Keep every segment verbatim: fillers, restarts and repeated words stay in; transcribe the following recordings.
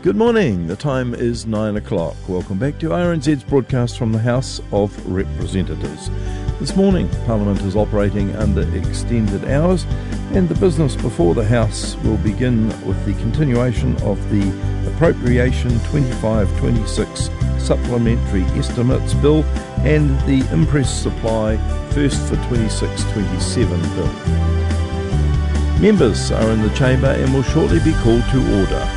Good morning. The time is nine o'clock. Welcome back to R N Z's broadcast from the House of Representatives. This morning, Parliament is operating under extended hours, and the business before the House will begin with the continuation of the Appropriation twenty-five twenty-six Supplementary Estimates Bill and the Imprest Supply First for twenty-six twenty-seven Bill. Members are in the chamber and will shortly be called to order.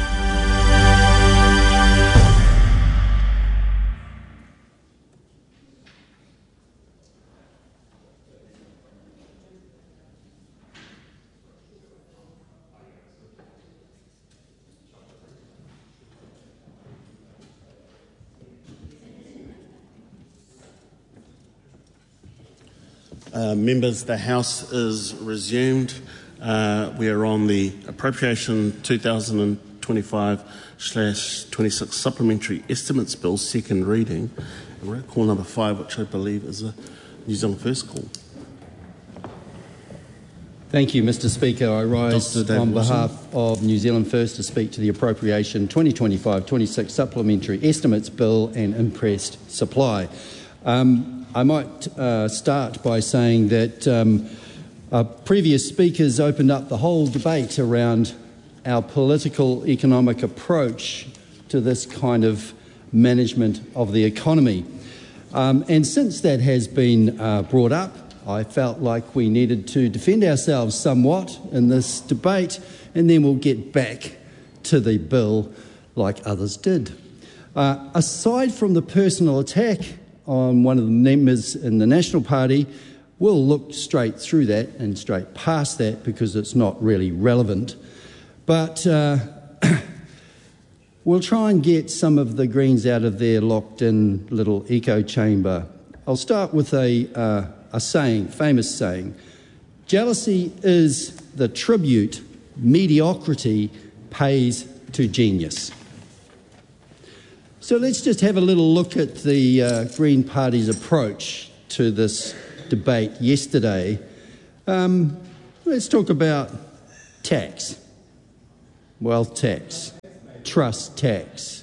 Uh, members, the House is resumed. Uh, we are on the Appropriation twenty twenty-five twenty-six Supplementary Estimates Bill, second reading. And we're at call number five, which I believe is a New Zealand First call. Thank you, Mister Speaker. I rise on behalf of New Zealand First to speak to the Appropriation twenty twenty-five twenty-six Supplementary Estimates Bill and Imprest Supply. Um, I might uh, start by saying that um, our previous speakers opened up the whole debate around our political economic approach to this kind of management of the economy. Um, and since that has been uh, brought up, I felt like we needed to defend ourselves somewhat in this debate, and then we'll get back to the bill like others did. Uh, aside from the personal attack on one of the members in the National Party, we'll look straight through that and straight past that because it's not really relevant. But uh, we'll try and get some of the Greens out of their locked-in little echo chamber. I'll start with a, uh, a saying, famous saying. Jealousy is the tribute mediocrity pays to genius. So let's just have a little look at the uh, Green Party's approach to this debate yesterday. Um, let's talk about tax, wealth tax, trust tax,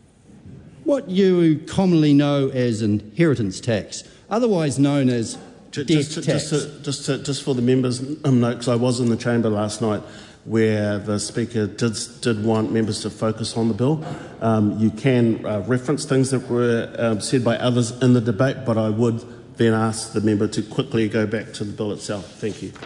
what you commonly know as inheritance tax, otherwise known as just, death just, tax. Just, to, just, to, just for the members' um, note, because I was in the chamber last night, where the Speaker did, did want members to focus on the bill. Um, you can uh, reference things that were um, said by others in the debate, but I would then ask the member to quickly go back to the bill itself. Thank you.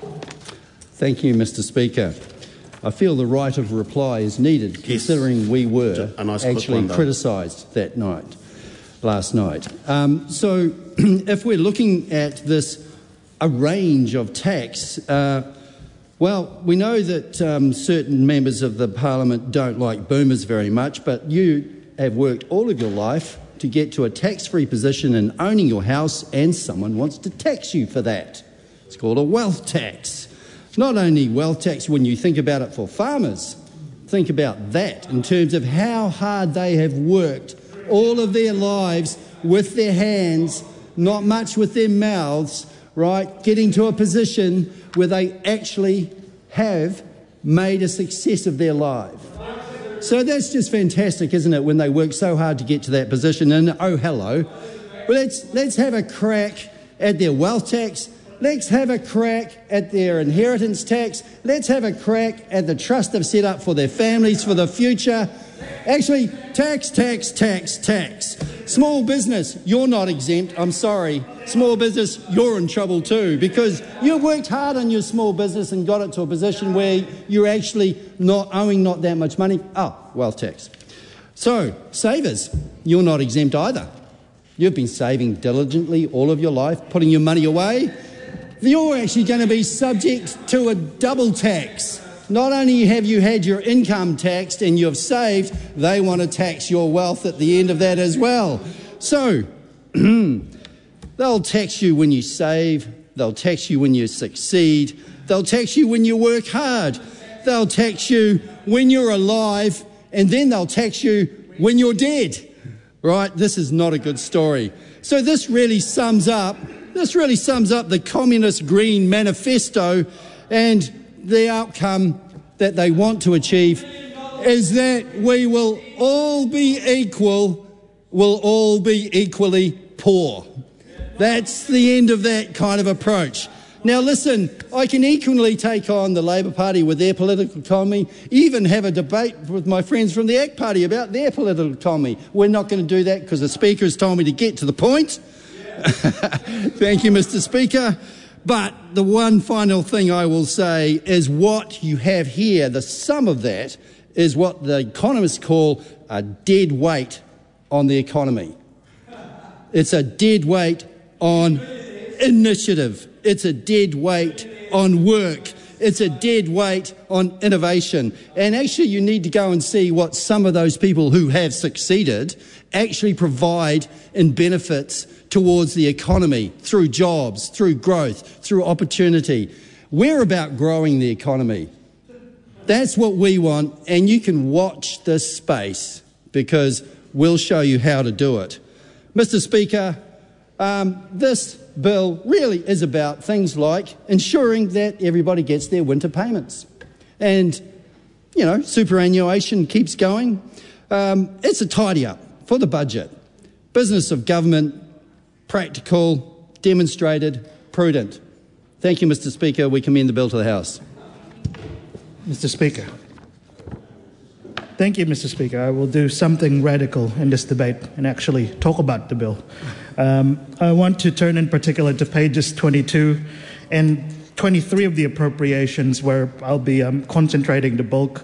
Thank you, Mister Speaker. I feel the right of reply is needed, yes, considering we were nice actually criticised that night, last night. Um, so if we're looking at this, a range of tax, uh, well, we know that um, certain members of the Parliament don't like boomers very much, but you have worked all of your life to get to a tax-free position in owning your house, and someone wants to tax you for that. It's called a wealth tax. Not only wealth tax when you think about it for farmers, think about that in terms of how hard they have worked all of their lives with their hands, not much with their mouths, right, getting to a position where they actually have made a success of their life. So that's just fantastic, isn't it, when they work so hard to get to that position. And oh, hello, well, let's, let's have a crack at their wealth tax. Let's have a crack at their inheritance tax. Let's have a crack at the trust they've set up for their families for the future. Actually, tax, tax, tax, tax. Small business, you're not exempt. I'm sorry. Small business, you're in trouble too, because you worked hard on your small business and got it to a position where you're actually not owing not that much money. Oh, wealth tax. So, savers, you're not exempt either. You've been saving diligently all of your life, putting your money away. You're actually going to be subject to a double tax. Not only have you had your income taxed and you've saved, they want to tax your wealth at the end of that as well. So, they'll tax you when you save, they'll tax you when you succeed, they'll tax you when you work hard, they'll tax you when you're alive, and then they'll tax you when you're dead. Right? This is not a good story. So this really sums up, this really sums up the Communist Green Manifesto and the outcome that they want to achieve is that we will all be equal, will all be equally poor. That's the end of that kind of approach. Now listen, I can equally take on the Labor Party with their political economy, even have a debate with my friends from the A C T Party about their political economy. We're not going to do that because the Speaker has told me to get to the point. Thank you, Mister Speaker. But the one final thing I will say is what you have here, the sum of that, is what the economists call a dead weight on the economy. It's a dead weight on initiative. It's a dead weight on work. It's a dead weight on innovation. And actually you need to go and see what some of those people who have succeeded actually provide in benefits towards the economy through jobs, through growth, through opportunity. We're about growing the economy. That's what we want, and you can watch this space because we'll show you how to do it. Mister Speaker, um, this bill really is about things like ensuring that everybody gets their winter payments. And, you know, superannuation keeps going. Um, it's a tidy up for the budget. Business of government, practical, demonstrated, prudent. Thank you, Mister Speaker. We commend the bill to the House. Mister Speaker. Thank you, Mister Speaker. I will do something radical in this debate and actually talk about the bill. Um, I want to turn in particular to pages twenty-two and twenty-three of the appropriations, where I'll be um, concentrating the bulk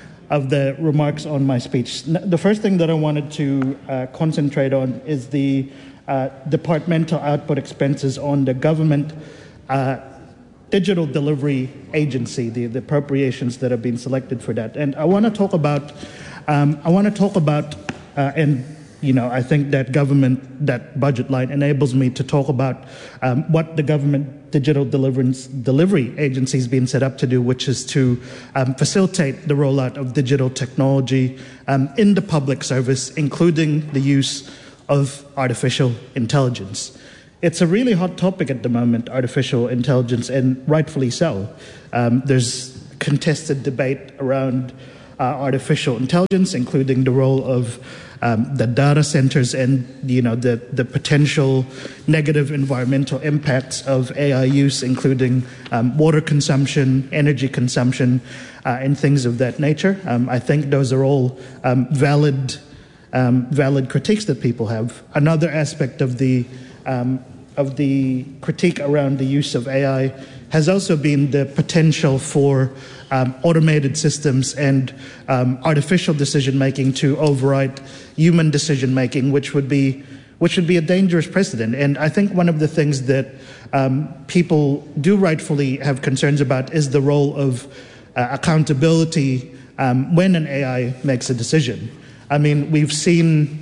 of the remarks on my speech. The first thing that I wanted to uh, concentrate on is the uh, departmental output expenses on the government uh, digital delivery agency, the, the appropriations that have been selected for that. And I want to talk about, um, I want to talk about, uh, and you know, I think that government, that budget line enables me to talk about um, what the government digital deliverance delivery agency has been set up to do, which is to um, facilitate the rollout of digital technology um, in the public service, including the use of artificial intelligence. It's a really hot topic at the moment, artificial intelligence, and rightfully so. Um, there's contested debate around uh, artificial intelligence, including the role of um, the data centers and, you know, the, the potential negative environmental impacts of A I use, including um, water consumption, energy consumption, uh, and things of that nature. Um, I think those are all um, valid, um, valid critiques that people have. Another aspect of the Um, of the critique around the use of A I has also been the potential for um, automated systems and um, artificial decision-making to override human decision-making, which would be which would be a dangerous precedent. And I think one of the things that um, people do rightfully have concerns about is the role of uh, accountability um, when an A I makes a decision. I mean, we've seen,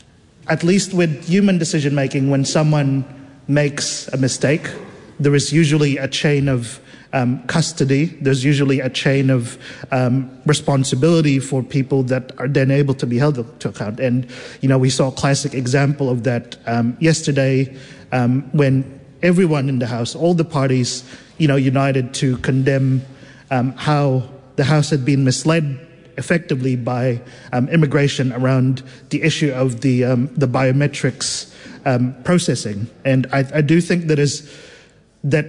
at least with human decision-making, when someone makes a mistake, there is usually a chain of um, custody. There's usually a chain of um, responsibility for people that are then able to be held to account. And, you know, we saw a classic example of that um, yesterday um, when everyone in the House, all the parties, you know, united to condemn um, how the House had been misled effectively by um, immigration around the issue of the um, the biometrics um, processing. And I, I do think that is that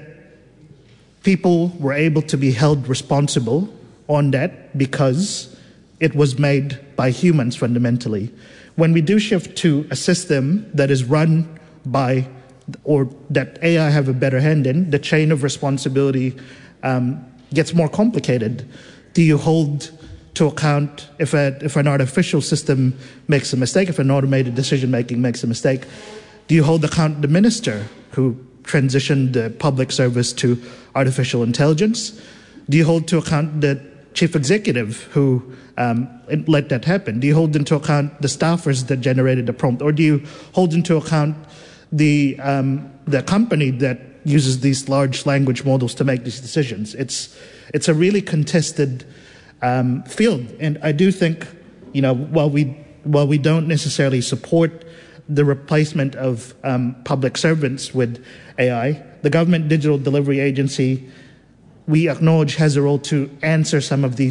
people were able to be held responsible on that because it was made by humans fundamentally. When we do shift to a system that is run by, or that A I have a better hand in, the chain of responsibility um, gets more complicated. Do you hold to account if, a, if an artificial system makes a mistake, if an automated decision-making makes a mistake? Do you hold account the minister who transitioned the public service to artificial intelligence? Do you hold to account the chief executive who um, let that happen? Do you hold into account the staffers that generated the prompt? Or do you hold into account the, um, the company that uses these large language models to make these decisions? It's, it's a really contested Um, field, and I do think, you know, while we while we don't necessarily support the replacement of um, public servants with A I, the Government Digital Delivery Agency, we acknowledge, has a role to answer some of these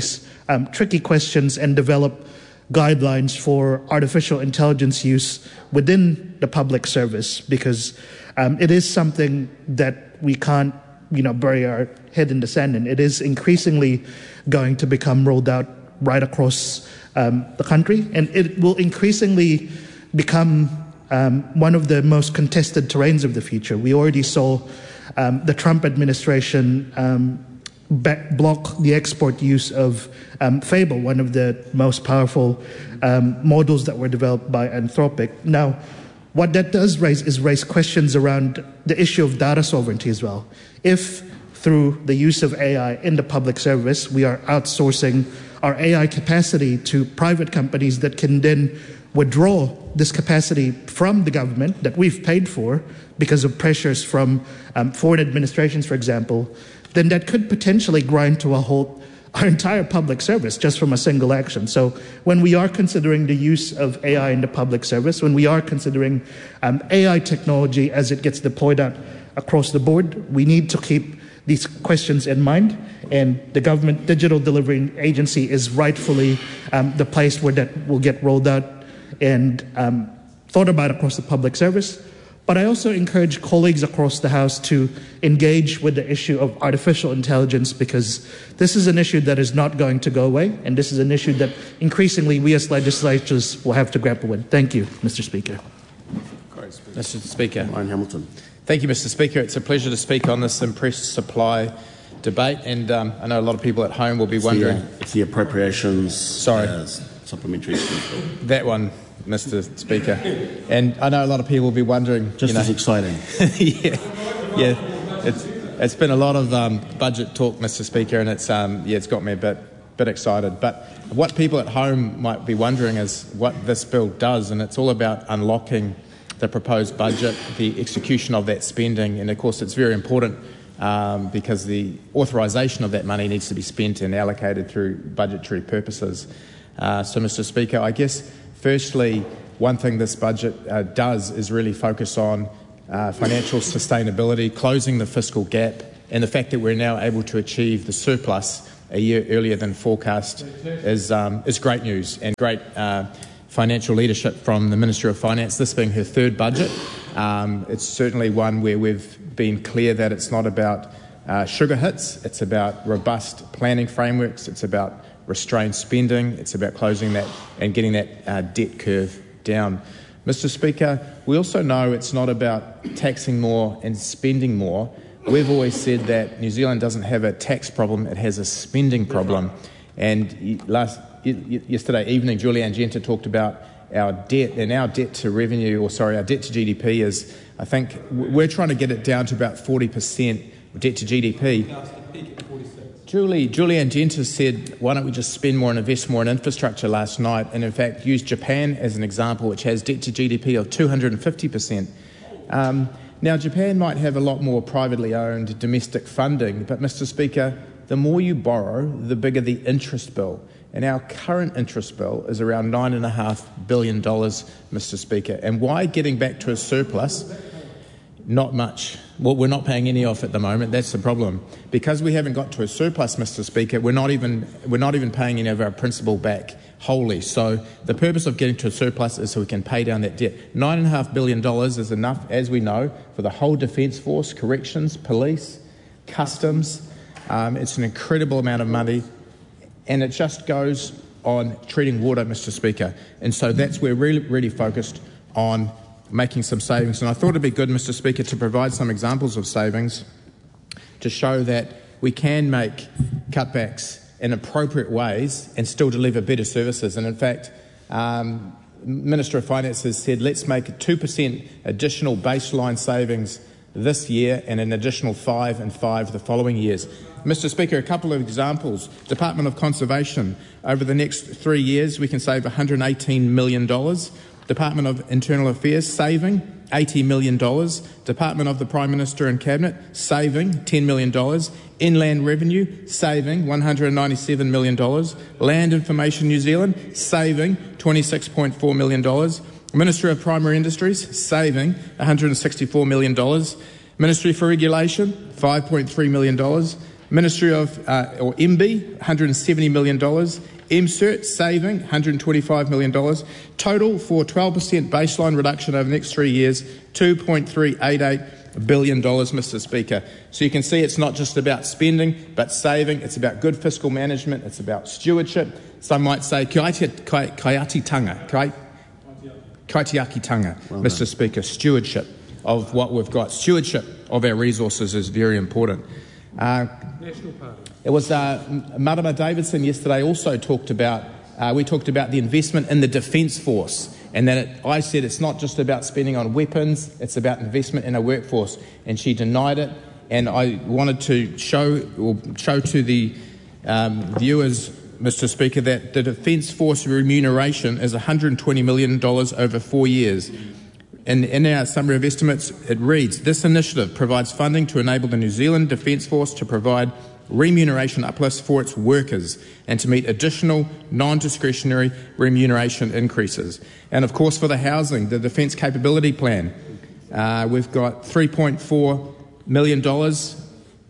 um, tricky questions and develop guidelines for artificial intelligence use within the public service, because um, it is something that we can't, you know, bury our head in the sand in. It is increasingly going to become rolled out right across um, the country, and it will increasingly become um, one of the most contested terrains of the future. We already saw um, the Trump administration um, back block the export use of um, Fable, one of the most powerful um, models that were developed by Anthropic. Now, what that does raise is raise questions around the issue of data sovereignty as well. If through the use of A I in the public service, we are outsourcing our A I capacity to private companies that can then withdraw this capacity from the government that we've paid for because of pressures from um, foreign administrations, for example, then that could potentially grind to a halt our entire public service just from a single action. So when we are considering the use of A I in the public service, when we are considering um, A I technology as it gets deployed out across the board, we need to keep these questions in mind, and the Government Digital Delivery Agency is rightfully um, the place where that will get rolled out and um, thought about across the public service. But I also encourage colleagues across the House to engage with the issue of artificial intelligence, because this is an issue that is not going to go away, and this is an issue that increasingly we as legislators will have to grapple with. Thank you, Mister Speaker. Mister Speaker. Ryan Hamilton. Thank you, Mister Speaker. It's a pleasure to speak on this impressed supply debate, and um, I know a lot of people at home will be it's wondering... The, it's the appropriations Sorry. Uh, supplementary... That one, Mister Speaker. And I know a lot of people will be wondering... Just you know, as exciting. yeah, yeah. It's, it's been a lot of um, budget talk, Mister Speaker, and it's um, yeah, it's got me a bit, bit excited. But what people at home might be wondering is what this bill does, and it's all about unlocking the proposed budget, the execution of that spending, and of course it's very important um, because the authorisation of that money needs to be spent and allocated through budgetary purposes. Uh, so, Mister Speaker, I guess firstly, one thing this budget uh, does is really focus on uh, financial sustainability, closing the fiscal gap, and the fact that we're now able to achieve the surplus a year earlier than forecast is, um, is great news and great uh, financial leadership from the Minister of Finance, this being her third budget. Um, it's certainly one where we've been clear that it's not about uh, sugar hits, it's about robust planning frameworks, it's about restrained spending, it's about closing that and getting that uh, debt curve down. Mister Speaker, we also know it's not about taxing more and spending more. We've always said that New Zealand doesn't have a tax problem, it has a spending problem. And last Yesterday evening, Julianne Genter talked about our debt, and our debt to revenue, or sorry, our debt to G D P is, I think, we're trying to get it down to about forty percent debt to G D P. Julie, Julianne Genter said, why don't we just spend more and invest more in infrastructure last night, and in fact used Japan as an example, which has debt to G D P of two hundred fifty percent. Um, now, Japan might have a lot more privately owned domestic funding, but, Mister Speaker, the more you borrow, the bigger the interest bill. And our current interest bill is around nine point five billion dollars, Mister Speaker. And why getting back to a surplus? Not much. Well, we're not paying any off at the moment. That's the problem. Because we haven't got to a surplus, Mister Speaker, we're not even we're not even paying any of our principal back wholly. So the purpose of getting to a surplus is so we can pay down that debt. nine point five billion dollars is enough, as we know, for the whole Defence Force, corrections, police, customs. Um, it's an incredible amount of money. And it just goes on treating water, Mister Speaker. And so that's where we're really, really focused on making some savings. And I thought it'd be good, Mister Speaker, to provide some examples of savings to show that we can make cutbacks in appropriate ways and still deliver better services. And in fact, um, Minister of Finance has said, let's make two percent additional baseline savings this year and an additional five and five the following years. Mister Speaker, a couple of examples. Department of Conservation, over the next three years we can save one hundred eighteen million dollars. Department of Internal Affairs, saving eighty million dollars. Department of the Prime Minister and Cabinet, saving ten million dollars. Inland Revenue, saving one hundred ninety-seven million dollars. Land Information New Zealand, saving twenty-six point four million dollars. Ministry of Primary Industries, saving one hundred sixty-four million dollars. Ministry for Regulation, five point three million dollars. Ministry of, uh, or M B, one hundred seventy million dollars. M CERT saving, one hundred twenty-five million dollars. Total for twelve percent baseline reduction over the next three years, two point three eight eight billion dollars, Mister Speaker. So you can see it's not just about spending, but saving. It's about good fiscal management. It's about stewardship. Some might say kaitiatitanga, kai, kaitiakitanga, well Mister Speaker. Stewardship of what we've got. Stewardship of our resources is very important. Uh, National Party. It was uh, Marama Davidson yesterday also talked about, uh, we talked about the investment in the Defence Force, and that it, I said it's not just about spending on weapons, it's about investment in a workforce, and she denied it. And I wanted to show, or show to the um, viewers, Mister Speaker, that the Defence Force remuneration is one hundred twenty million dollars over four years. In, in our summary of estimates, it reads, this initiative provides funding to enable the New Zealand Defence Force to provide remuneration uplifts for its workers and to meet additional non-discretionary remuneration increases. And of course for the housing, the Defence Capability Plan, uh, we've got three point four million dollars,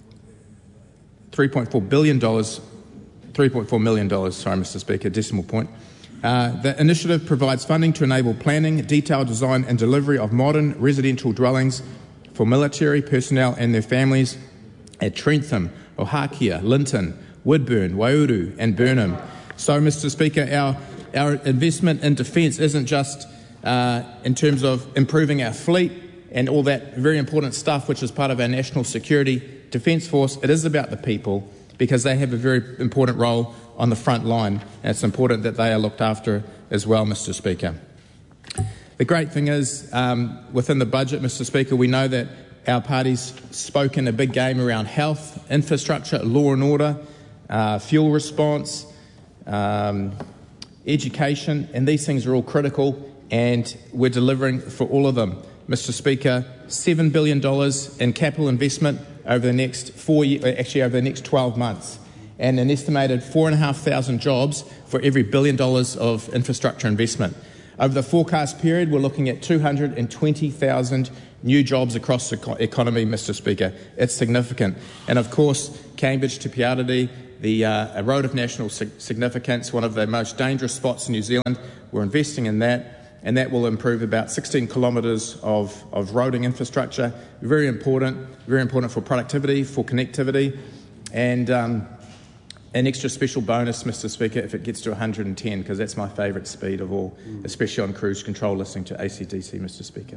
three point four billion dollars, three point four million dollars, sorry Mister Speaker, decimal point. Uh, the initiative provides funding to enable planning, detailed design and delivery of modern residential dwellings for military personnel and their families at Trentham, Ohakia, Linton, Woodburn, Waiouru and Burnham. So, Mister Speaker, our, our investment in defence isn't just uh, in terms of improving our fleet and all that very important stuff which is part of our national security defence force. It is about the people, because they have a very important role on the front line, and it's important that they are looked after as well, Mister Speaker. The great thing is, um, within the budget, Mister Speaker, we know that our party's spoken a big game around health, infrastructure, law and order, uh, fuel response, um, education, and these things are all critical, and we're delivering for all of them. Mister Speaker, seven billion dollars in capital investment over the next four years, actually over the next twelve months, and an estimated four and a half thousand jobs for every billion dollars of infrastructure investment. Over the forecast period, we're looking at two hundred twenty thousand new jobs across the economy, Mister Speaker. It's significant. And of course, Cambridge to Piariti, the uh, a road of national significance, one of the most dangerous spots in New Zealand. We're investing in that. And that will improve about sixteen kilometres of, of roading infrastructure. Very important, very important for productivity, for connectivity, and um, an extra special bonus, Mister Speaker, if it gets to one hundred and ten, because that's my favourite speed of all, especially on cruise control, listening to A C D C, Mister Speaker.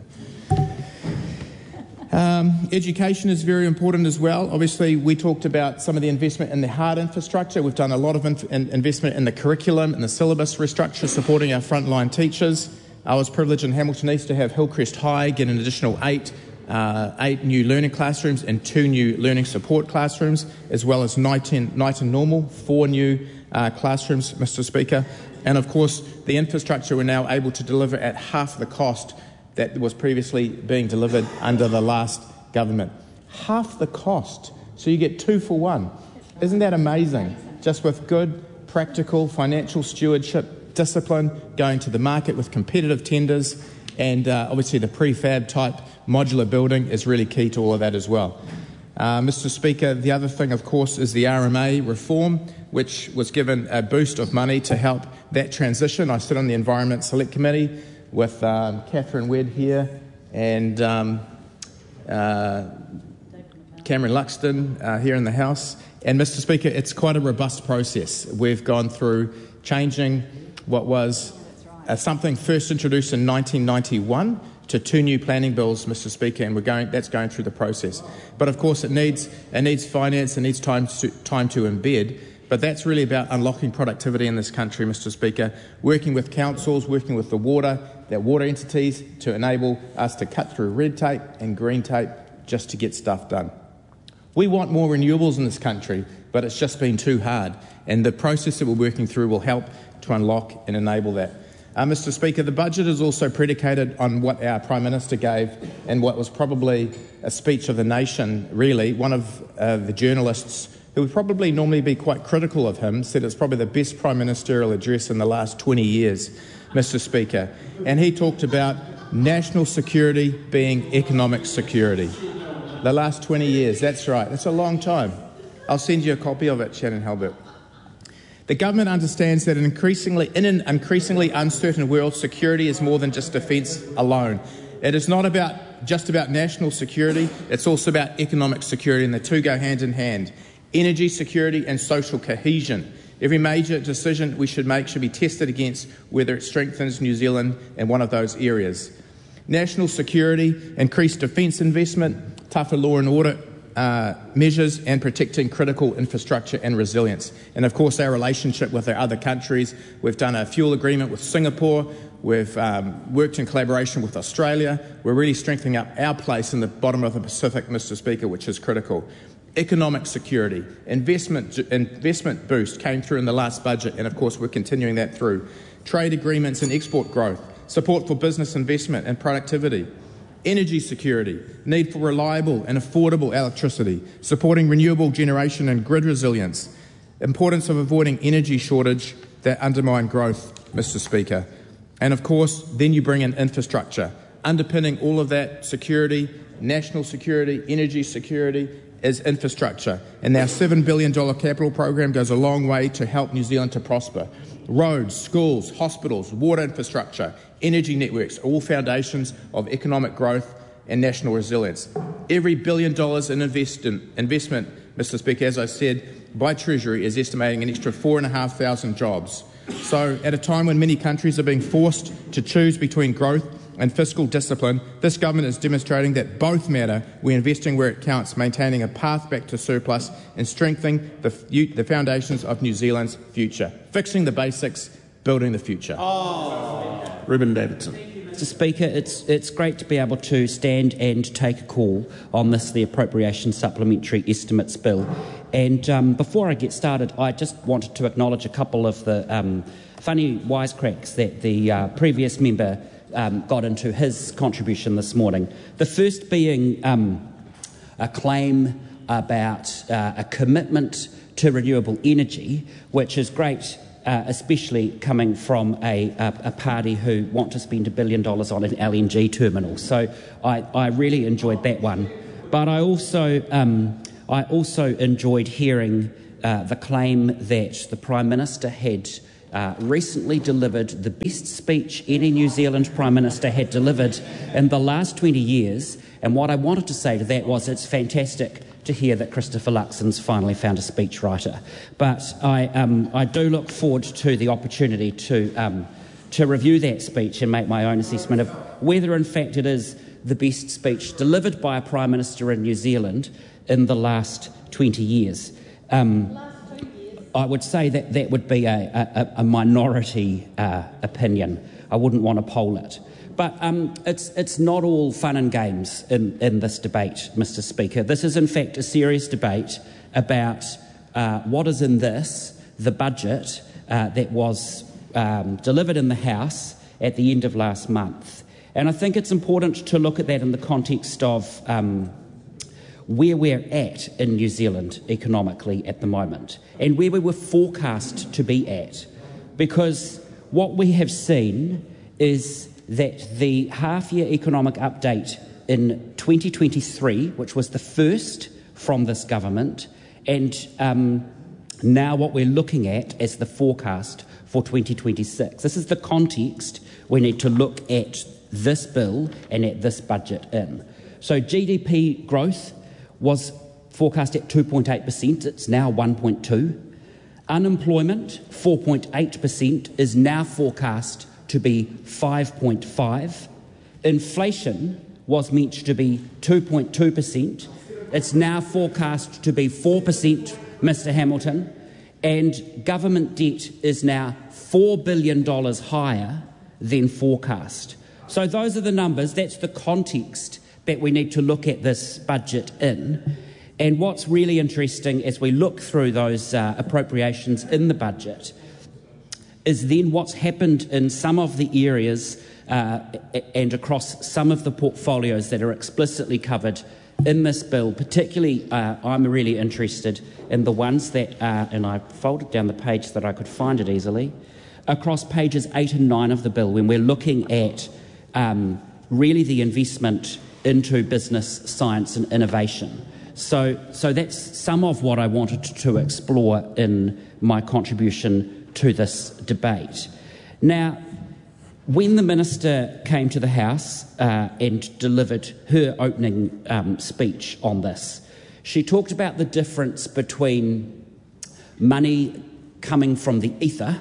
Um, education is very important as well. Obviously, we talked about some of the investment in the hard infrastructure. We've done a lot of inf- in investment in the curriculum and the syllabus restructure, supporting our frontline teachers. I was privileged in Hamilton East to have Hillcrest High get an additional eight, uh, eight new learning classrooms and two new learning support classrooms, as well as Knighton, Knighton Normal, four new uh, classrooms, Mister Speaker. And of course, the infrastructure we're now able to deliver at half the cost that was previously being delivered under the last government. Half the cost. So you get two for one. Isn't that amazing? Just with good, practical, financial stewardship, discipline, going to the market with competitive tenders, and uh, obviously the prefab type modular building is really key to all of that as well. Uh, Mister Speaker, the other thing, of course, is the R M A reform, which was given a boost of money to help that transition. I sit on the Environment Select Committee with um, Catherine Wedd here and um, uh, Cameron Luxton uh, here in the House. And Mister Speaker, it's quite a robust process. We've gone through changing what was uh, something first introduced in nineteen ninety-one to two new planning bills, Mister Speaker, and we're going, that's going through the process. But of course, it needs it needs finance, it needs time to, time to embed. But that's really about unlocking productivity in this country, Mister Speaker, working with councils, working with the water, their water entities, to enable us to cut through red tape and green tape just to get stuff done. We want more renewables in this country, but it's just been too hard, and the process that we're working through will help to unlock and enable that. Uh, Mister Speaker, the budget is also predicated on what our Prime Minister gave and what was probably a speech of the nation, really. One of uh, the journalists who would probably normally be quite critical of him said it's probably the best Prime Ministerial address in the last twenty years, Mister Speaker. And he talked about national security being economic security. The last twenty years, that's right, that's a long time. I'll send you a copy of it, Shannon Halbert. The government understands that an increasingly, in an increasingly uncertain world, security is more than just defence alone. It is not about just about national security, it's also about economic security, and the two go hand in hand. Energy security and social cohesion. Every major decision we should make should be tested against whether it strengthens New Zealand in one of those areas. National security, increased defence investment, tougher law and order uh, measures, and protecting critical infrastructure and resilience. And of course, our relationship with our other countries. We've done a fuel agreement with Singapore. We've um, worked in collaboration with Australia. We're really strengthening up our place in the bottom of the Pacific, Mister Speaker, which is critical. Economic security, investment, investment boost came through in the last budget, and of course we're continuing that through. Trade agreements and export growth, support for business investment and productivity. Energy security, need for reliable and affordable electricity, supporting renewable generation and grid resilience, importance of avoiding energy shortage that undermine growth, Mister Speaker. And of course, then you bring in infrastructure. Underpinning all of that security, national security, energy security, is infrastructure. And our seven billion dollars capital program goes a long way to help New Zealand to prosper. Roads, schools, hospitals, water infrastructure, energy networks are all foundations of economic growth and national resilience. Every billion dollars in invest in investment, Mister Speaker, as I said, by Treasury is estimating an extra four and a half thousand jobs. So at a time when many countries are being forced to choose between growth and fiscal discipline, this government is demonstrating that both matter. We're investing where it counts, maintaining a path back to surplus and strengthening the, the foundations of New Zealand's future. Fixing the basics, building the future. Oh. Ruben Davidson. Mister Speaker, it's, it's great to be able to stand and take a call on this, the Appropriation Supplementary Estimates Bill. And um, before I get started, I just wanted to acknowledge a couple of the um, funny wisecracks that the uh, previous member Um, got into his contribution this morning. The first being um, a claim about uh, a commitment to renewable energy, which is great, uh, especially coming from a, a, a party who want to spend a billion dollars on an L N G terminal. So I, I really enjoyed that one. But I also, um, I also enjoyed hearing uh, the claim that the Prime Minister had Uh, recently delivered the best speech any New Zealand Prime Minister had delivered in the last twenty years. And what I wanted to say to that was it's fantastic to hear that Christopher Luxon's finally found a speechwriter. But I, um, I do look forward to the opportunity to, um, to review that speech and make my own assessment of whether in fact it is the best speech delivered by a Prime Minister in New Zealand in the last twenty years. Um, I would say that that would be a, a, a minority uh, opinion. I wouldn't want to poll it. But um, it's, it's not all fun and games in, in this debate, Mister Speaker. This is in fact a serious debate about uh, what is in this, the budget uh, that was um, delivered in the House at the end of last month. And I think it's important to look at that in the context of um, where we're at in New Zealand economically at the moment and where we were forecast to be at. Because what we have seen is that the half-year economic update in twenty twenty-three, which was the first from this government, and um, now what we're looking at as the forecast for twenty twenty-six. This is the context we need to look at this bill and at this budget in. So G D P growth was forecast at two point eight percent, it's now one point two. Unemployment, four point eight percent, is now forecast to be five point five. Inflation was meant to be two point two percent. It's now forecast to be four percent, Mister Hamilton. And government debt is now four billion dollars higher than forecast. So those are the numbers, that's the context that we need to look at this budget in. And what's really interesting as we look through those uh, appropriations in the budget is then what's happened in some of the areas uh, and across some of the portfolios that are explicitly covered in this bill. Particularly, uh, I'm really interested in the ones that are, and I folded down the page so that I could find it easily, across pages eight and nine of the bill, when we're looking at um, really the investment into business, science and innovation. So, so that's some of what I wanted to explore in my contribution to this debate. Now, when the Minister came to the House uh, and delivered her opening um, speech on this, she talked about the difference between money coming from the ether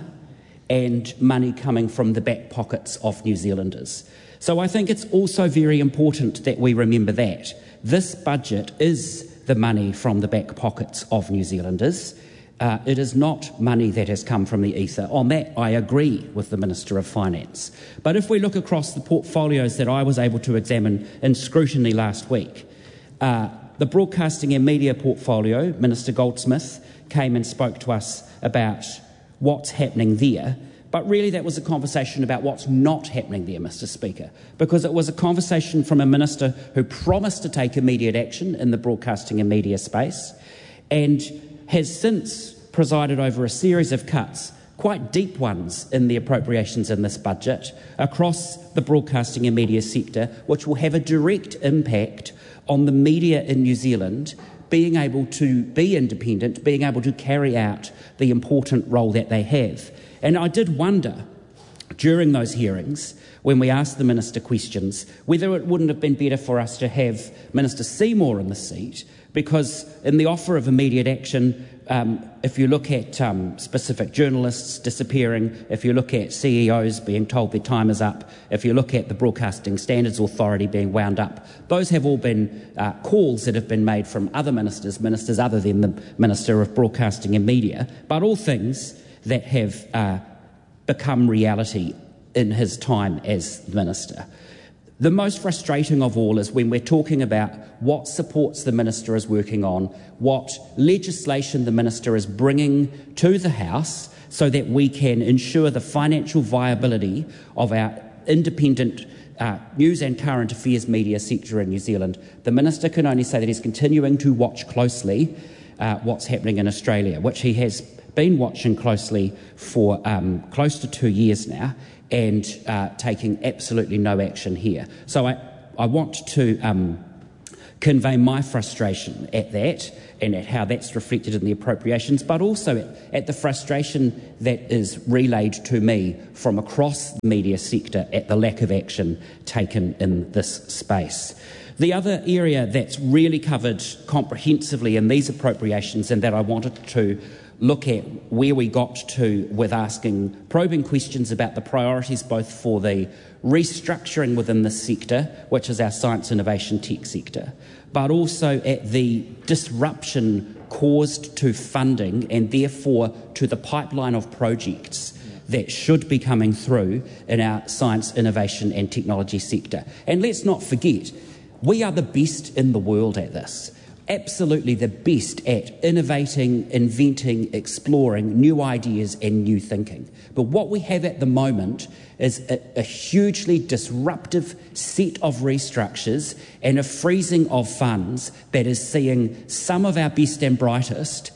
and money coming from the back pockets of New Zealanders. So I think it's also very important that we remember that. This budget is the money from the back pockets of New Zealanders. Uh, it is not money that has come from the ether. On that, I agree with the Minister of Finance. But if we look across the portfolios that I was able to examine in scrutiny last week, uh, the broadcasting and media portfolio, Minister Goldsmith came and spoke to us about what's happening there. But really that was a conversation about what's not happening there, Mister Speaker, because it was a conversation from a minister who promised to take immediate action in the broadcasting and media space and has since presided over a series of cuts, quite deep ones in the appropriations in this budget, across the broadcasting and media sector, which will have a direct impact on the media in New Zealand being able to be independent, being able to carry out the important role that they have. And I did wonder during those hearings, when we asked the Minister questions, whether it wouldn't have been better for us to have Minister Seymour in the seat, because in the offer of immediate action, um, if you look at um, specific journalists disappearing, if you look at C E Os being told their time is up, if you look at the Broadcasting Standards Authority being wound up, those have all been uh, calls that have been made from other ministers, ministers other than the Minister of Broadcasting and Media, but all things that have uh, become reality in his time as Minister. The most frustrating of all is when we're talking about what supports the Minister is working on, what legislation the Minister is bringing to the House so that we can ensure the financial viability of our independent uh, news and current affairs media sector in New Zealand. The Minister can only say that he's continuing to watch closely uh, what's happening in Australia, which he has been watching closely for um, close to two years now, and uh, taking absolutely no action here. So I, I want to um, convey my frustration at that and at how that's reflected in the appropriations, but also at, at the frustration that is relayed to me from across the media sector at the lack of action taken in this space. The other area that's really covered comprehensively in these appropriations, and that I wanted to look at where we got to with asking probing questions about the priorities both for the restructuring within the sector, which is our science, innovation, tech sector, but also at the disruption caused to funding and therefore to the pipeline of projects that should be coming through in our science, innovation and technology sector. And let's not forget, we are the best in the world at this. Absolutely the best at innovating, inventing, exploring new ideas and new thinking. But what we have at the moment is a, a hugely disruptive set of restructures and a freezing of funds that is seeing some of our best and brightest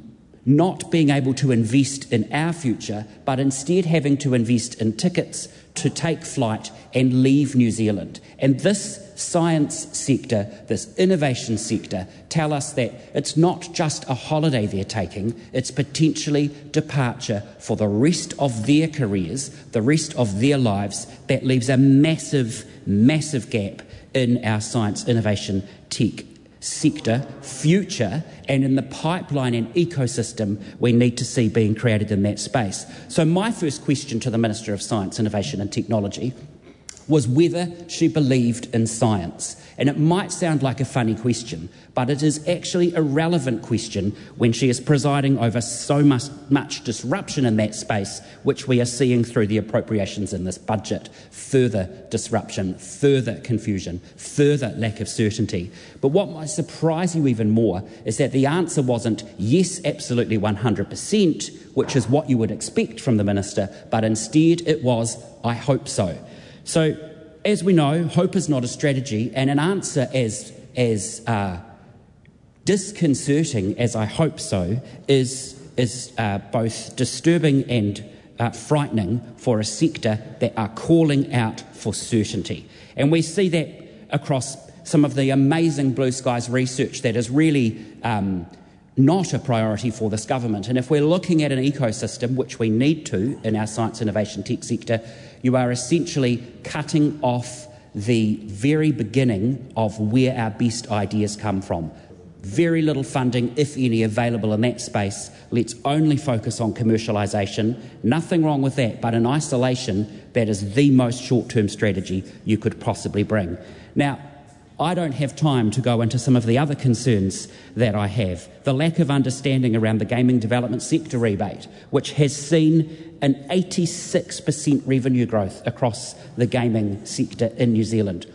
not being able to invest in our future, but instead having to invest in tickets to take flight and leave New Zealand. And this science sector, this innovation sector, tell us that it's not just a holiday they're taking, it's potentially departure for the rest of their careers, the rest of their lives. That leaves a massive, massive gap in our science, innovation, tech sector future and in the pipeline and ecosystem we need to see being created in that space. So my first question to the Minister of Science, Innovation and Technology was whether she believed in science. And it might sound like a funny question, but it is actually a relevant question when she is presiding over so much, much disruption in that space, which we are seeing through the appropriations in this budget. Further disruption, further confusion, further lack of certainty. But what might surprise you even more is that the answer wasn't yes, absolutely one hundred percent, which is what you would expect from the Minister, but instead it was, I hope so. So, as we know, hope is not a strategy, and an answer as, as uh, disconcerting as I hope so is, is uh, both disturbing and uh, frightening for a sector that are calling out for certainty. And we see that across some of the amazing Blue Skies research that is really um, not a priority for this government. And if we're looking at an ecosystem, which we need to in our science, innovation, tech sector, you are essentially cutting off the very beginning of where our best ideas come from. Very little funding, if any, available in that space. Let's only focus on commercialisation. Nothing wrong with that, but in isolation, that is the most short-term strategy you could possibly bring. Now, I don't have time to go into some of the other concerns that I have. The lack of understanding around the gaming development sector rebate, which has seen an eighty-six percent revenue growth across the gaming sector in New Zealand.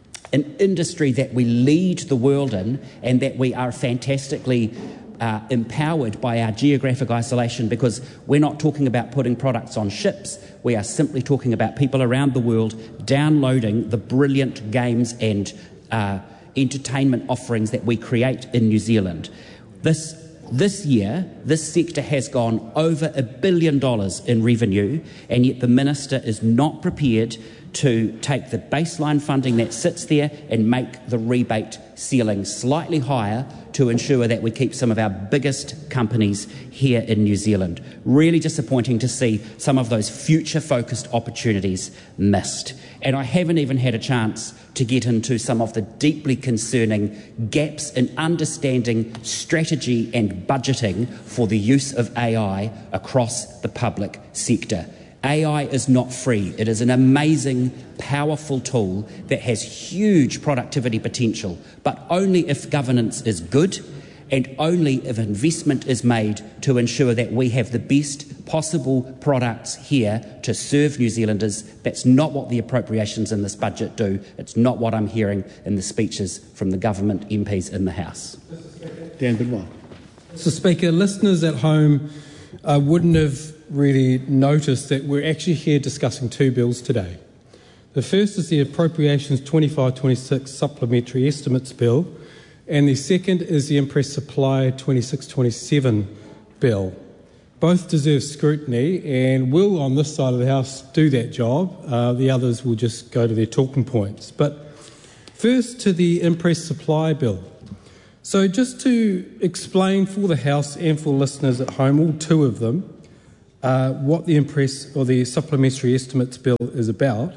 An industry that we lead the world in and that we are fantastically uh, empowered by our geographic isolation, because we're not talking about putting products on ships. We are simply talking about people around the world downloading the brilliant games and uh, entertainment offerings that we create in New Zealand. This This year, this sector has gone over a billion dollars in revenue, and yet the Minister is not prepared to take the baseline funding that sits there and make the rebate ceiling slightly higher to ensure that we keep some of our biggest companies here in New Zealand. Really disappointing to see some of those future-focused opportunities missed. And I haven't even had a chance to get into some of the deeply concerning gaps in understanding strategy and budgeting for the use of A I across the public sector. A I is not free. It is an amazing, powerful tool that has huge productivity potential, but only if governance is good and only if investment is made to ensure that we have the best possible products here to serve New Zealanders. That's not what the appropriations in this budget do. It's not what I'm hearing in the speeches from the government M Ps in the House. Dan Bidwell. Mister Speaker, listeners at home uh, wouldn't have really noticed that we're actually here discussing two bills today. The first is the Appropriations twenty-five twenty-six Supplementary Estimates Bill, and the second is the Impress Supply twenty-six twenty-seven Bill. Both deserve scrutiny and will, on this side of the House, do that job. Uh, the others will just go to their talking points. But first to the Impress Supply Bill. So just to explain for the House and for listeners at home, all two of them, Uh, what the Impress or the Supplementary Estimates Bill is about.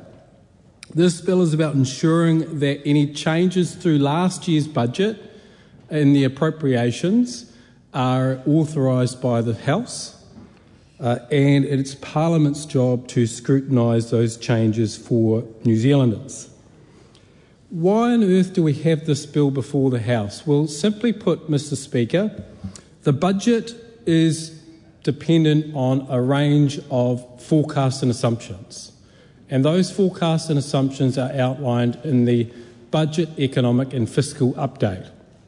This bill is about ensuring that any changes through last year's budget in the appropriations are authorised by the House, uh, and it's Parliament's job to scrutinise those changes for New Zealanders. Why on earth do we have this bill before the House? Well, simply put, Mister Speaker, the budget is dependent on a range of forecasts and assumptions. And those forecasts and assumptions are outlined in the Budget, Economic and Fiscal Update.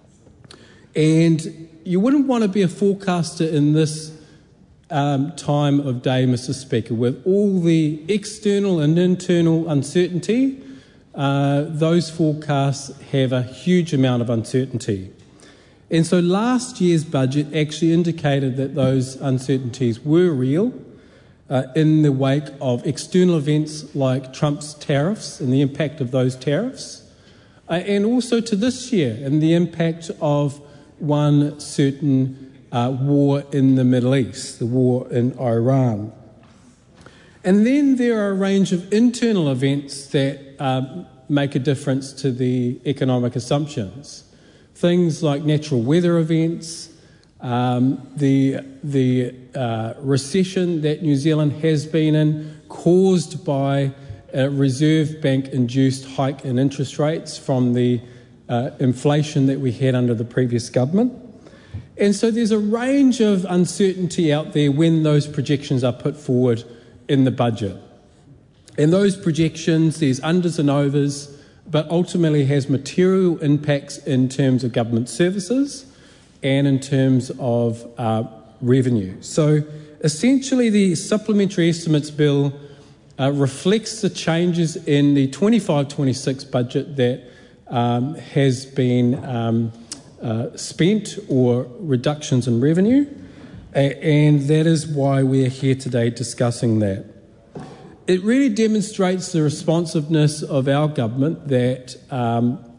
And you wouldn't want to be a forecaster in this um, time of day, Mister Speaker, with all the external and internal uncertainty. Uh, those forecasts have a huge amount of uncertainty. And so last year's budget actually indicated that those uncertainties were real uh, in the wake of external events like Trump's tariffs and the impact of those tariffs, uh, and also to this year and the impact of one certain uh, war in the Middle East, the war in Iran. And then there are a range of internal events that um, make a difference to the economic assumptions. Things like natural weather events, um, the, the uh, recession that New Zealand has been in, caused by a Reserve Bank-induced hike in interest rates from the uh, inflation that we had under the previous government. And so there's a range of uncertainty out there when those projections are put forward in the budget. In those projections, there's unders and overs, but ultimately has material impacts in terms of government services and in terms of uh, revenue. So essentially the Supplementary Estimates Bill uh, reflects the changes in the twenty-five twenty-six budget that um, has been um, uh, spent or reductions in revenue, and that is why we're here today discussing that. It really demonstrates the responsiveness of our government that um,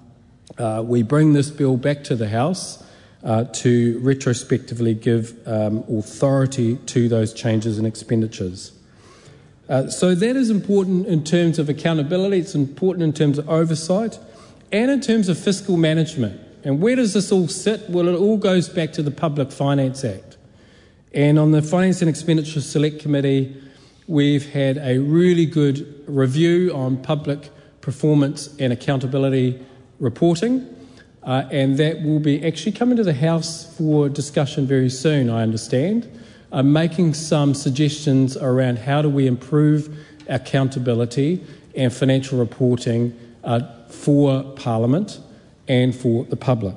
uh, we bring this bill back to the House uh, to retrospectively give um, authority to those changes in expenditures. Uh, so that is important in terms of accountability, it's important in terms of oversight, and in terms of fiscal management. And where does this all sit? Well, it all goes back to the Public Finance Act. And on the Finance and Expenditure Select Committee, we've had a really good review on public performance and accountability reporting, uh, and that will be actually coming to the House for discussion very soon, I understand, uh, making some suggestions around how do we improve accountability and financial reporting uh, for Parliament and for the public.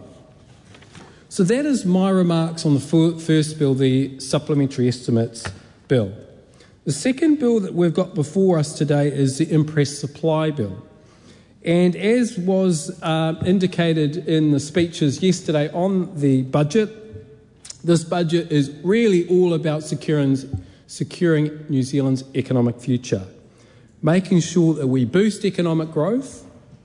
So that is my remarks on the first bill, the Supplementary Estimates Bill. The second bill that we've got before us today is the Impress Supply Bill. And as was uh, indicated in the speeches yesterday on the budget, this budget is really all about securing, securing New Zealand's economic future, making sure that we boost economic growth,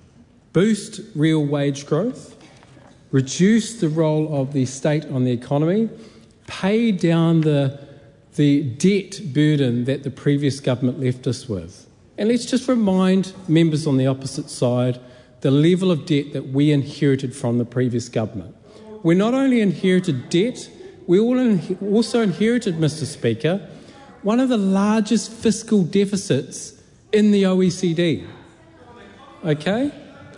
boost real wage growth, reduce the role of the state on the economy, pay down the, the debt burden that the previous government left us with. And let's just remind members on the opposite side the level of debt that we inherited from the previous government. We not only inherited debt, we also inherited, Mister Speaker, one of the largest fiscal deficits in the O E C D. Okay?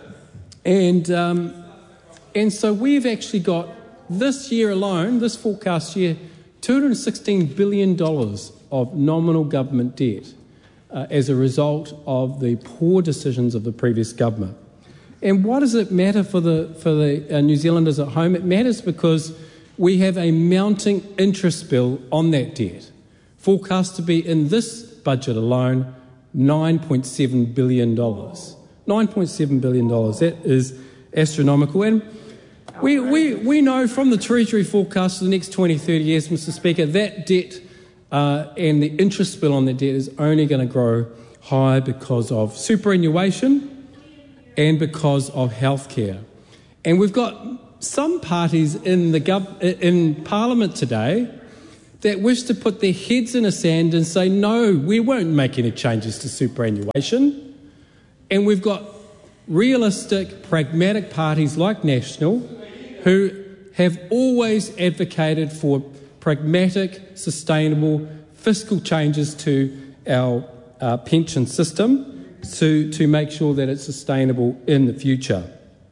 And, um, and so we've actually got, this year alone, this forecast year, two hundred sixteen billion dollars of nominal government debt uh, as a result of the poor decisions of the previous government. And why does it matter for the, for the uh, New Zealanders at home? It matters because we have a mounting interest bill on that debt, forecast to be in this budget alone nine point seven billion dollars. nine point seven billion dollars, that is astronomical. And we, we, we know from the Treasury forecast for the next twenty, thirty years, Mister Speaker, that debt uh, and the interest bill on that debt is only going to grow higher because of superannuation and because of healthcare. And we've got some parties in, the gov- in Parliament today that wish to put their heads in the sand and say, no, we won't make any changes to superannuation. And we've got realistic, pragmatic parties like National who have always advocated for pragmatic, sustainable fiscal changes to our uh, pension system to, to make sure that it's sustainable in the future.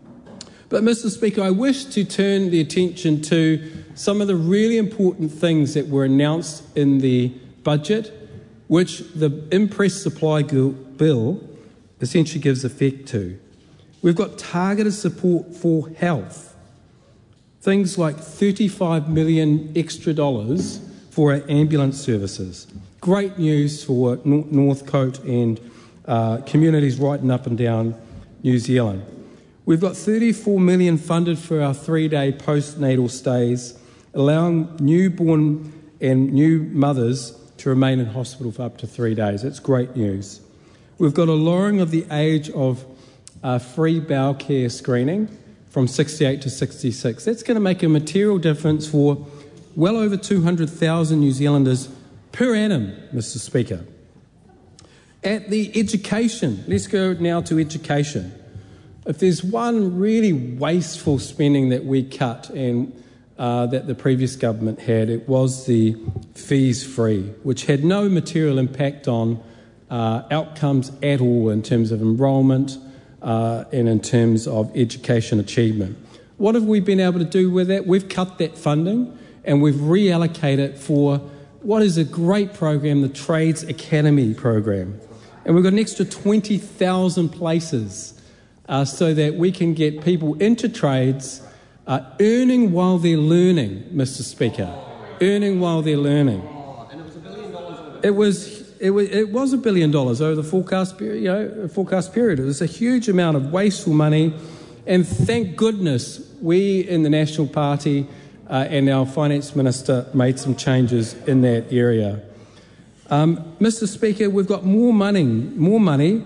But, Mister Speaker, I wish to turn the attention to some of the really important things that were announced in the budget, which the Impress Supply Bill essentially gives effect to. We've got targeted support for health, things like thirty-five million dollars extra dollars for our ambulance services. Great news for Northcote and uh, communities right and up and down New Zealand. We've got thirty-four million dollars funded for our three-day postnatal stays, allowing newborn and new mothers to remain in hospital for up to three days. That's great news. We've got a lowering of the age of uh, free bowel care screening from sixty-eight to sixty-six. That's going to make a material difference for well over two hundred thousand New Zealanders per annum, Mister Speaker. At the education, let's go now to education. If there's one really wasteful spending that we cut and uh, that the previous government had, it was the fees free, which had no material impact on uh, outcomes at all in terms of enrolment uh, and in terms of education achievement. What have we been able to do with that? We've cut that funding and we've reallocated it for what is a great program, the Trades Academy program. And we've got an extra twenty thousand places Uh, so that we can get people into trades, uh, earning while they're learning, Mister Speaker, earning while they're learning. And it was a billion dollars. It was it was it was a billion dollars over the forecast period. You know, forecast period. It was a huge amount of wasteful money, and thank goodness we in the National Party uh, and our Finance Minister made some changes in that area. Um, Mister Speaker, we've got more money, more money.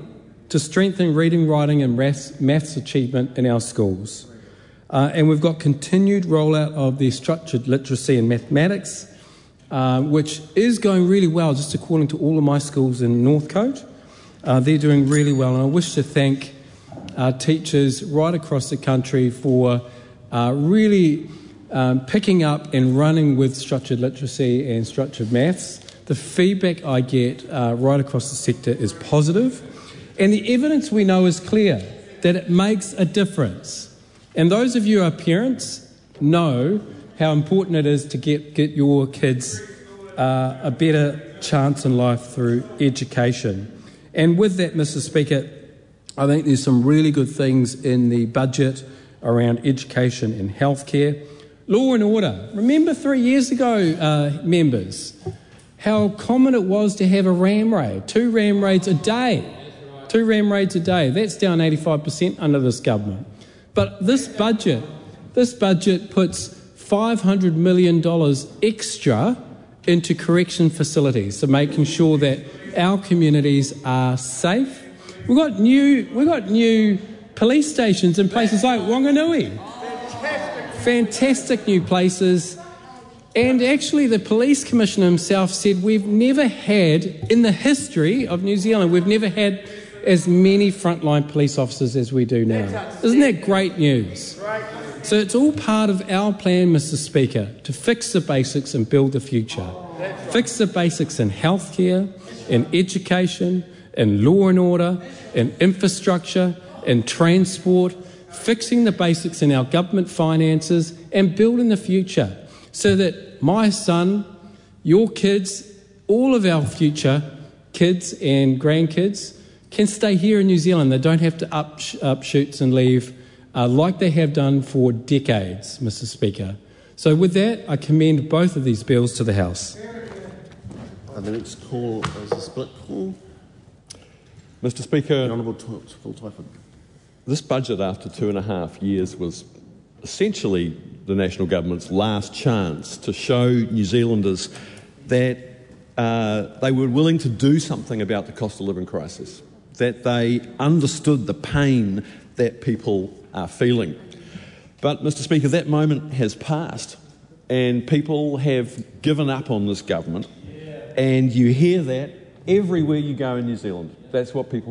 to strengthen reading, writing and maths, maths achievement in our schools. Uh, and we've got continued rollout of the structured literacy in mathematics, uh, which is going really well, just according to all of my schools in Northcote. Uh, they're doing really well, and I wish to thank uh, teachers right across the country for uh, really um, picking up and running with structured literacy and structured maths. The feedback I get uh, right across the sector is positive, and the evidence we know is clear that it makes a difference. And those of you who are parents know how important it is to get, get your kids uh, a better chance in life through education. And with that, Mister Speaker, I think there's some really good things in the budget around education and healthcare. Law and order. Remember three years ago, uh, members, how common it was to have a ram raid, two ram raids a day. Two ram raids a day. That's down eighty-five percent under this government. But this budget, this budget puts five hundred million dollars extra into correction facilities, so making sure that our communities are safe. We've got new, we've got new police stations in places like Wanganui. Fantastic. Fantastic new places. And actually the police commissioner himself said we've never had, in the history of New Zealand, we've never had as many frontline police officers as we do now. Isn't that great news? So it's all part of our plan, Mister Speaker, to fix the basics and build the future. Fix the basics in healthcare, in education, in law and order, in infrastructure, in transport, fixing the basics in our government finances and building the future so that my son, your kids, all of our future kids and grandkids can stay here in New Zealand. They don't have to up, up shoots and leave uh, like they have done for decades, Mister Speaker. So with that, I commend both of these bills to the House. And the next call is a split call. Mister Speaker, the Honourable Phil Tyford. This budget after two and a half years was essentially the National Government's last chance to show New Zealanders that uh, they were willing to do something about the cost of living crisis, that they understood the pain that people are feeling. But, Mister Speaker, that moment has passed and people have given up on this government, and you hear that everywhere you go in New Zealand. That's what people